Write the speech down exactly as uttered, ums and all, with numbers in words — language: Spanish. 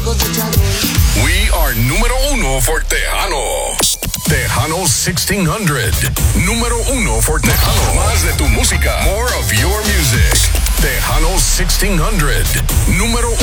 We are número uno for Tejano. Tejano sixteen hundred. Número uno for Tejano. Más de tu música. More of your music. Tejano sixteen hundred. Número